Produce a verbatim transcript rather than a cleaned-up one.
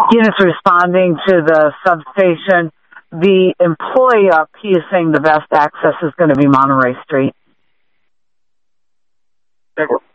units responding to the substation. The employee up, he is saying the best access is going to be Monterey Street. That works.